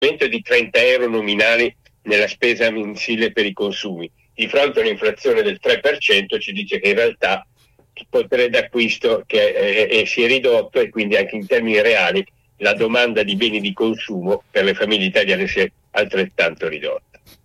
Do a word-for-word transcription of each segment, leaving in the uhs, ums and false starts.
aumento di trenta euro nominali nella spesa mensile per i consumi. Di fronte a un'inflazione del tre per cento ci dice che in realtà il potere d'acquisto che è, è, si è ridotto, e quindi anche in termini reali la domanda di beni di consumo per le famiglie italiane si è altrettanto ridotta.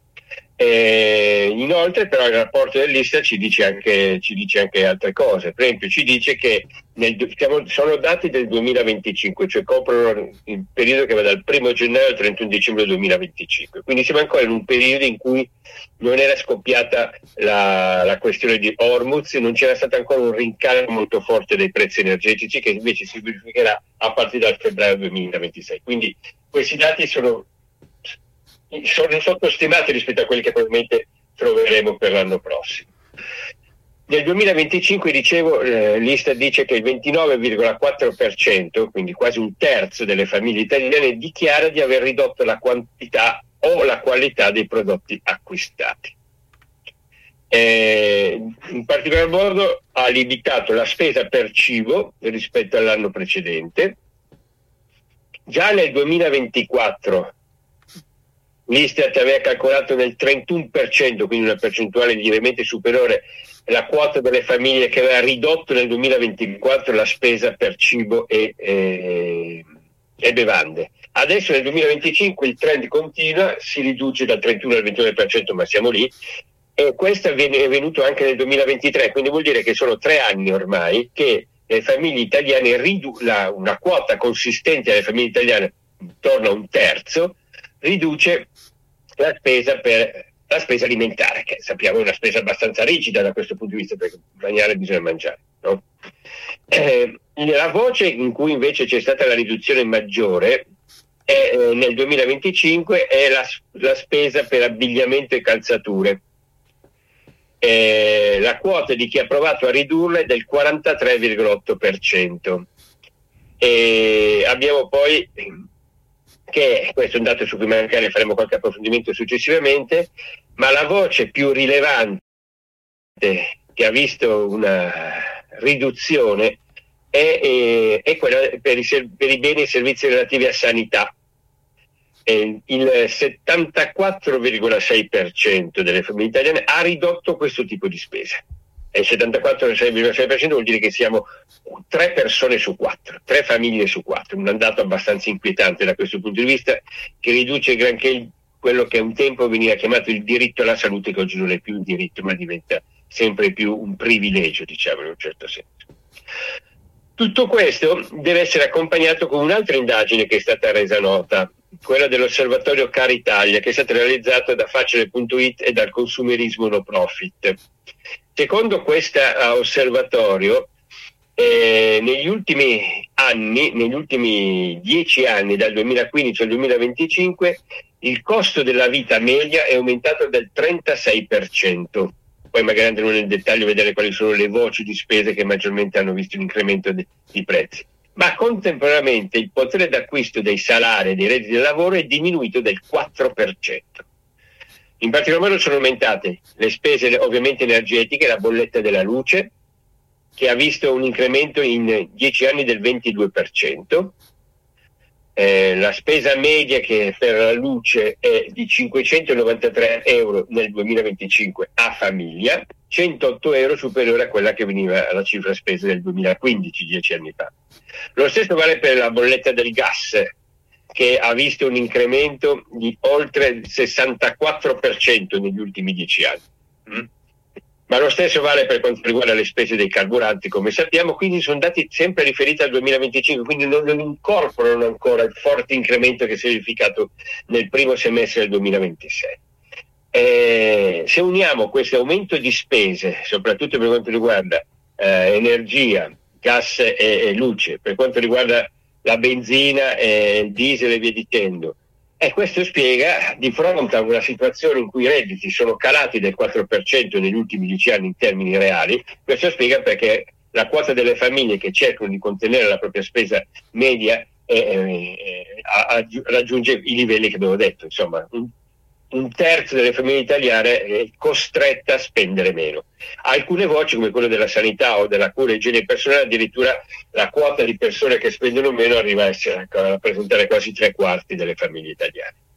E inoltre però il rapporto dell'Istat ci dice anche, ci dice anche altre cose. Per esempio ci dice che nel, siamo, sono dati del duemilaventicinque, cioè coprono il periodo che va dal primo gennaio al trentuno dicembre duemilaventicinque, quindi siamo ancora in un periodo in cui non era scoppiata la, la questione di Hormuz, non c'era stato ancora un rincaro molto forte dei prezzi energetici, che invece si verificherà a partire dal febbraio duemilaventisei. Quindi questi dati sono sono sottostimati rispetto a quelli che probabilmente troveremo per l'anno prossimo. Nel duemilaventicinque, dicevo, eh, l'Istat dice che il ventinove virgola quattro per cento, quindi quasi un terzo delle famiglie italiane, dichiara di aver ridotto la quantità o la qualità dei prodotti acquistati. Eh, in particolar modo ha limitato la spesa per cibo rispetto all'anno precedente. Già nel duemilaventiquattro l'Istat aveva calcolato nel trentuno per cento, quindi una percentuale lievemente superiore, la quota delle famiglie che aveva ridotto nel duemilaventiquattro la spesa per cibo e, e, e bevande. Adesso nel duemilaventicinque il trend continua, si riduce dal trentuno al ventinove per cento, ma siamo lì, e questo è venuto anche nel duemilaventitré, quindi vuol dire che sono tre anni ormai che le famiglie italiane, ridu- la, una quota consistente delle famiglie italiane, intorno a un terzo, riduce la spesa per la spesa alimentare, che sappiamo è una spesa abbastanza rigida da questo punto di vista, perché mangiare bisogna mangiare, no? Eh, la voce in cui invece c'è stata la riduzione maggiore è, eh, nel duemilaventicinque è la, la spesa per abbigliamento e calzature. Eh, la quota di chi ha provato a ridurla è del quarantatré virgola otto per cento. E abbiamo poi, che questo è un dato su cui magari faremo qualche approfondimento successivamente, ma la voce più rilevante che ha visto una riduzione è, è, è quella per i, per i beni e servizi relativi a sanità. Eh, il settantaquattro virgola sei per cento delle famiglie italiane ha ridotto questo tipo di spesa. E il settantaquattro virgola sei per cento vuol dire che siamo tre persone su quattro, tre famiglie su quattro, un dato abbastanza inquietante da questo punto di vista, che riduce granché quello che un tempo veniva chiamato il diritto alla salute, che oggi non è più un diritto ma diventa sempre più un privilegio, diciamo, in un certo senso. Tutto questo deve essere accompagnato con un'altra indagine che è stata resa nota, quella dell'osservatorio Caritalia, che è stata realizzata da Facile punto it e dal Consumerismo No Profit. Secondo questo osservatorio, eh, negli ultimi anni, negli ultimi dieci anni, dal duemilaquindici al duemilaventicinque, il costo della vita media è aumentato del trentasei per cento. Poi magari andremo nel dettaglio a vedere quali sono le voci di spese che maggiormente hanno visto un incremento di, di prezzi. Ma contemporaneamente il potere d'acquisto dei salari e dei redditi del lavoro è diminuito del quattro per cento. In particolar modo sono aumentate le spese ovviamente energetiche, la bolletta della luce, che ha visto un incremento in dieci anni del ventidue per cento. Eh, la spesa media che per la luce è di cinquecentonovantatré euro nel duemilaventicinque a famiglia, centootto euro superiore a quella che veniva alla cifra spesa del duemilaquindici, dieci anni fa. Lo stesso vale per la bolletta del gas, che ha visto un incremento di oltre il sessantaquattro per cento negli ultimi dieci anni. Mm? Ma lo stesso vale per quanto riguarda le spese dei carburanti, come sappiamo, quindi sono dati sempre riferiti al duemilaventicinque, quindi non, non incorporano ancora il forte incremento che si è verificato nel primo semestre del duemilaventisei. Eh, se uniamo questo aumento di spese, soprattutto per quanto riguarda eh, energia, gas e, e luce, per quanto riguarda la benzina, e il diesel e via dicendo, e questo spiega, di fronte a una situazione in cui i redditi sono calati del quattro per cento negli ultimi dieci anni in termini reali, questo spiega perché la quota delle famiglie che cercano di contenere la propria spesa media eh, eh, raggiunge i livelli che avevo detto, insomma, un, un terzo delle famiglie italiane è costretta a spendere meno. Alcune voci, come quelle della sanità o della cura e igiene personale, addirittura la quota di persone che spendono meno arriva a, essere, a rappresentare quasi tre quarti delle famiglie italiane.